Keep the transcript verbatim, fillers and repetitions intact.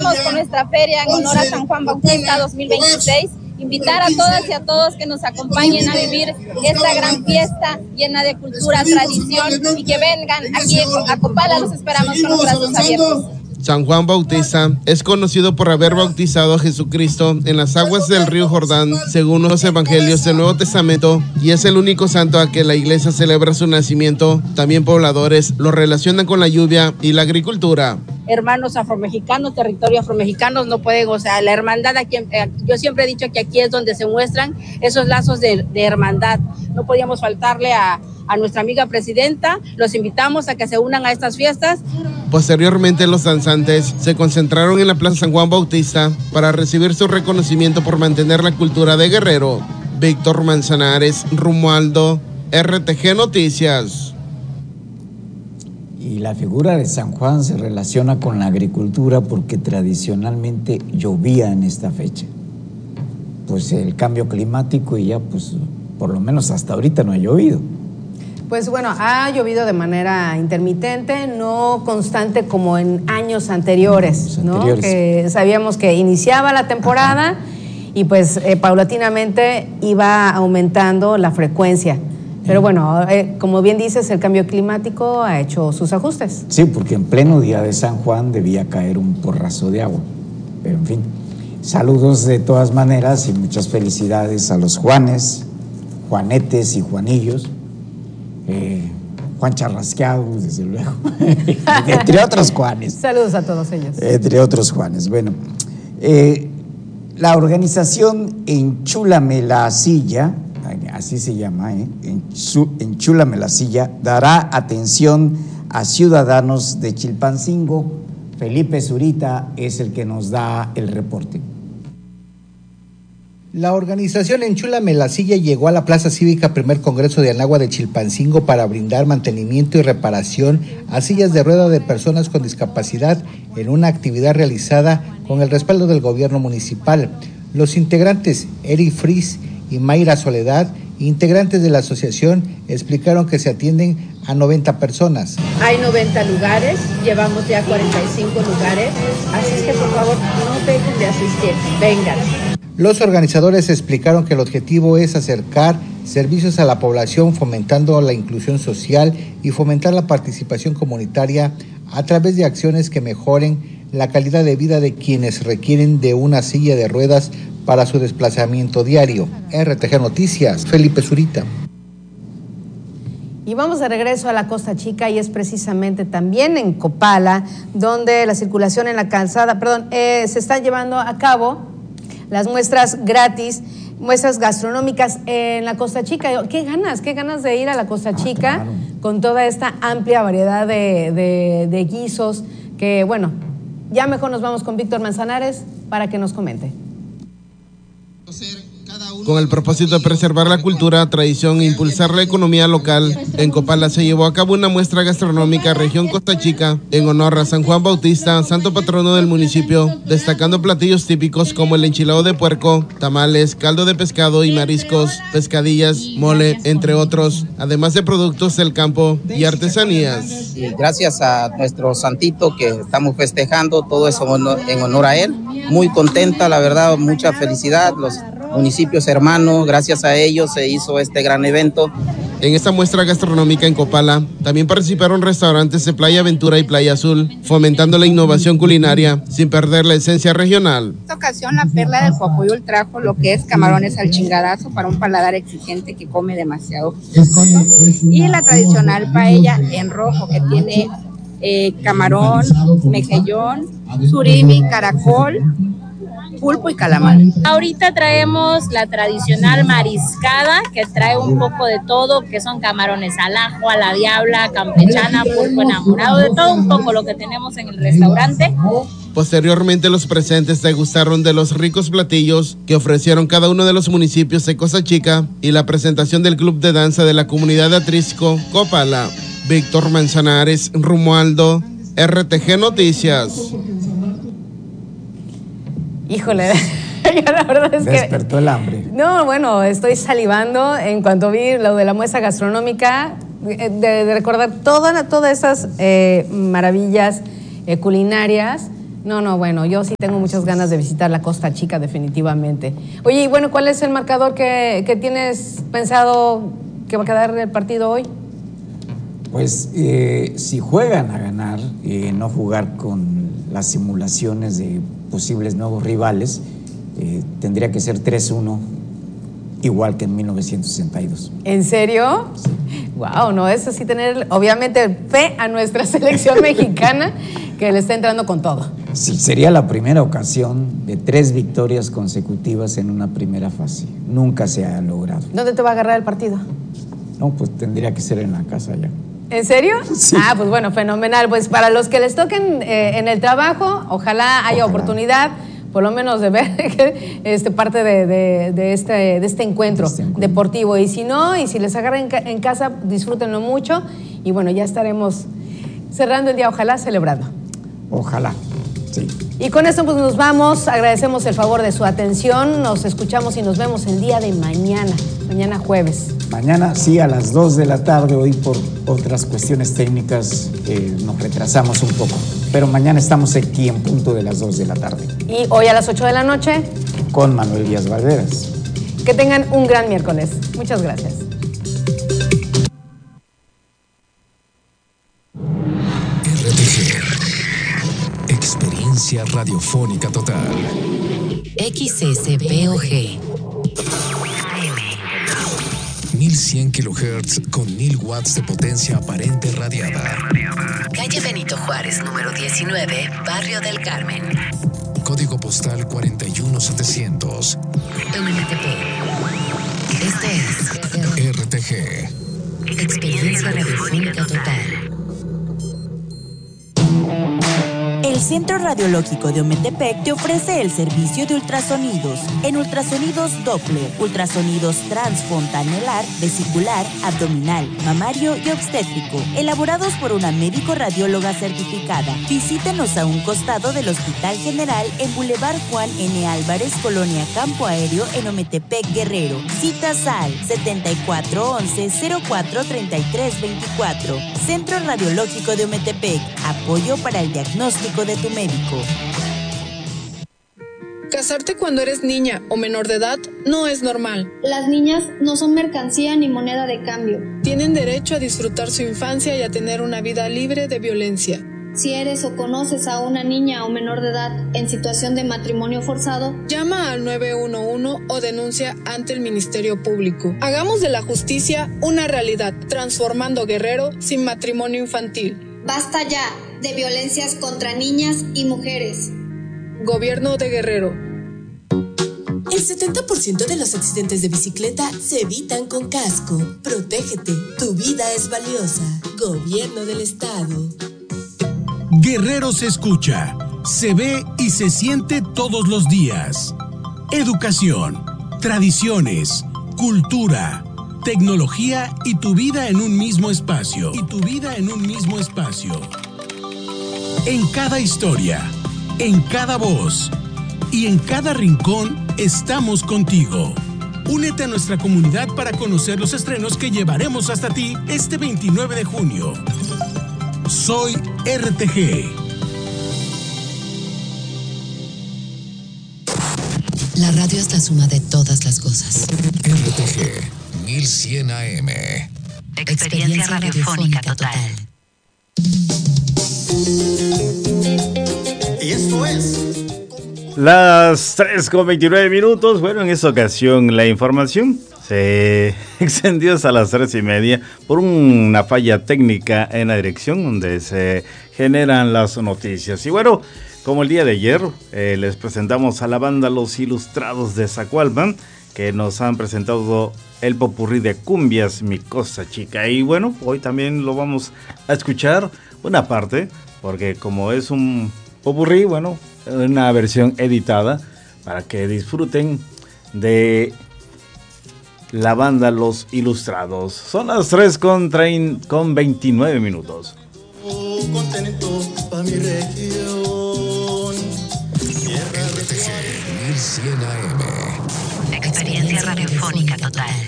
seguimos con nuestra feria en honor a San Juan Bautista dos mil veintiséis. Invitar a todas y a todos que nos acompañen a vivir esta gran fiesta llena de cultura, tradición, y que vengan aquí a Copala. Los esperamos con los brazos abiertos. San Juan Bautista es conocido por haber bautizado a Jesucristo en las aguas del río Jordán, según los evangelios del Nuevo Testamento, y es el único santo a que la iglesia celebra su nacimiento. También pobladores lo relacionan con la lluvia y la agricultura. Hermanos afromexicanos, territorios afromexicanos no pueden, o sea, la hermandad aquí, eh, yo siempre he dicho que aquí es donde se muestran esos lazos de, de hermandad. No podíamos faltarle a, a nuestra amiga presidenta. Los invitamos a que se unan a estas fiestas. Posteriormente, los danzantes se concentraron en la Plaza San Juan Bautista para recibir su reconocimiento por mantener la cultura de Guerrero. Víctor Manzanares, Romualdo, R T G Noticias. Y la figura de San Juan se relaciona con la agricultura porque tradicionalmente llovía en esta fecha. Pues el cambio climático y ya pues por lo menos hasta ahorita no ha llovido. Pues bueno, ha llovido de manera intermitente, no constante como en años anteriores, ¿no? anteriores. Que sabíamos que iniciaba la temporada. Ajá. Y pues eh, paulatinamente iba aumentando la frecuencia. Pero bueno, eh, como bien dices, el cambio climático ha hecho sus ajustes. Sí, porque en pleno día de San Juan debía caer un porrazo de agua. Pero en fin, saludos de todas maneras y muchas felicidades a los Juanes, Juanetes y Juanillos. Eh, Juan Charrasqueado, desde luego, entre otros Juanes. Saludos a todos ellos. Entre otros Juanes. Bueno, eh, la organización Enchúlame la Silla, así se llama, ¿eh? Enchúlame la Silla, dará atención a ciudadanos de Chilpancingo. Felipe Zurita es el que nos da el reporte. La organización Enchúlame la Silla llegó a la Plaza Cívica Primer Congreso de Anáhuac de Chilpancingo para brindar mantenimiento y reparación a sillas de rueda de personas con discapacidad en una actividad realizada con el respaldo del gobierno municipal. Los integrantes Eric Fries y Mayra Soledad, integrantes de la asociación, explicaron que se atienden a noventa personas. Hay noventa lugares, llevamos ya cuarenta y cinco lugares, así es que por favor no dejen de asistir, vengan. Los organizadores explicaron que el objetivo es acercar servicios a la población, fomentando la inclusión social y fomentar la participación comunitaria a través de acciones que mejoren la calidad de vida de quienes requieren de una silla de ruedas para su desplazamiento diario. R T G Noticias, Felipe Zurita. Y vamos de regreso a la Costa Chica, y es precisamente también en Copala, donde la circulación en la calzada, perdón, eh, se están llevando a cabo las muestras gratis, muestras gastronómicas en la Costa Chica. ¿Qué ganas? ¿Qué ganas de ir a la Costa Chica? Ah, claro. Con toda esta amplia variedad de, de, de guisos que, bueno, ya mejor nos vamos con Víctor Manzanares para que nos comente. Con el propósito de preservar la cultura, tradición e impulsar la economía local, en Copala se llevó a cabo una muestra gastronómica región Costa Chica en honor a San Juan Bautista, santo patrono del municipio, destacando platillos típicos como el enchilado de puerco, tamales, caldo de pescado y mariscos, pescadillas, mole, entre otros, además de productos del campo y artesanías. Y gracias a nuestro santito que estamos festejando, todo eso en honor a él. Muy contenta, la verdad, mucha felicidad. Los municipios hermanos, gracias a ellos se hizo este gran evento. En esta muestra gastronómica en Copala también participaron restaurantes de Playa Aventura y Playa Azul, fomentando la innovación culinaria sin perder la esencia regional. En esta ocasión la Perla del Coapuyul trajo lo que es camarones al chingadazo para un paladar exigente que come demasiado pescoso, y la tradicional paella en rojo que tiene eh, camarón, mejillón, surimi, caracol, pulpo y calamar. Ahorita traemos la tradicional mariscada, que trae un poco de todo, que son camarones al ajo, a la diabla, campechana, pulpo enamorado, de todo un poco lo que tenemos en el restaurante. Posteriormente, los presentes degustaron de los ricos platillos que ofrecieron cada uno de los municipios de Costa Chica y la presentación del club de danza de la comunidad de Atrisco, Copala. Víctor Manzanares, Romualdo, R T G Noticias. Híjole, yo la verdad es que... Despertó el hambre. No, bueno, estoy salivando en cuanto vi lo de la muestra gastronómica, de, de recordar toda, todas esas eh, maravillas eh, culinarias. No, no, bueno, yo sí tengo muchas ganas de visitar la Costa Chica, definitivamente. Oye, y bueno, ¿cuál es el marcador que, que tienes pensado que va a quedar el partido hoy? Pues eh, si juegan a ganar, eh, no jugar con las simulaciones de posibles nuevos rivales, eh, tendría que ser tres uno, igual que en mil novecientos sesenta y dos. ¿En serio? Sí. Wow, no, eso sí tener obviamente fe a nuestra selección mexicana que le está entrando con todo. Sí, sería la primera ocasión de tres victorias consecutivas en una primera fase. Nunca se ha logrado. ¿Dónde te va a agarrar el partido? No, pues tendría que ser en la casa ya. ¿En serio? Sí. Ah, pues bueno, fenomenal. Pues para los que les toquen eh, en el trabajo, ojalá haya Ojalá. oportunidad, por lo menos de ver este, parte de, de, de, este, de este encuentro Este encuentro. deportivo. Y si no, y si les agarran en, ca en casa, disfrútenlo mucho. Y bueno, ya estaremos cerrando el día, ojalá, celebrando. Ojalá, sí. Y con esto pues nos vamos, agradecemos el favor de su atención, nos escuchamos y nos vemos el día de mañana, mañana jueves. Mañana sí a las dos de la tarde, hoy por otras cuestiones técnicas eh, nos retrasamos un poco, pero mañana estamos aquí en punto de las dos de la tarde. Y hoy a las ocho de la noche. Con Manuel Díaz Valderas. Que tengan un gran miércoles. Muchas gracias. R T G. Experiencia radiofónica total. X S P O G. mil cien kilohertz con mil watts de potencia aparente radiada. Calle Benito Juárez, número diecinueve, Barrio del Carmen. Código postal cuarenta y uno setecientos. M T P. Este es R T G. Experiencia radiofónica total. El Centro Radiológico de Ometepec te ofrece el servicio de ultrasonidos. En ultrasonidos Doppler, ultrasonidos transfontanelar, vesicular, abdominal, mamario y obstétrico, elaborados por una médico radióloga certificada. Visítenos a un costado del Hospital General en Boulevard Juan N. Álvarez, Colonia Campo Aéreo, en Ometepec, Guerrero. Citas al setenta y cuatro once cero cuatro treinta y tres veinticuatro. Centro Radiológico de Ometepec. Apoyo para el diagnóstico de tu médico. Casarte cuando eres niña o menor de edad no es normal. Las niñas no son mercancía ni moneda de cambio. Tienen derecho a disfrutar su infancia y a tener una vida libre de violencia. Si eres o conoces a una niña o menor de edad en situación de matrimonio forzado, llama al nueve uno uno o denuncia ante el Ministerio Público. Hagamos de la justicia una realidad, transformando Guerrero sin matrimonio infantil. Basta ya de violencias contra niñas y mujeres. Gobierno de Guerrero. El setenta por ciento de los accidentes de bicicleta se evitan con casco. Protégete, tu vida es valiosa. Gobierno del Estado. Guerrero se escucha, se ve y se siente todos los días. Educación, tradiciones, cultura, tecnología y tu vida en un mismo espacio. Y tu vida en un mismo espacio. En cada historia, en cada voz y en cada rincón estamos contigo. Únete a nuestra comunidad para conocer los estrenos que llevaremos hasta ti este veintinueve de junio. Soy R T G. La radio es la suma de todas las cosas. R T G mil cien A M. Experiencia radiofónica total. Y esto es las tres con veintinueve minutos. Bueno, en esta ocasión la información se extendió hasta las tres y media por una falla técnica en la dirección donde se generan las noticias. Y bueno, como el día de ayer eh, les presentamos a la banda Los Ilustrados de Zacualpan, que nos han presentado el popurrí de cumbias Mi Costa Chica. Y bueno, hoy también lo vamos a escuchar una parte, porque como es un popurrí, bueno, una versión editada para que disfruten de la banda Los Ilustrados. Son las tres con veintinueve minutos. Contento para mi región. R T G mil cien A M. Experiencia radiofónica total.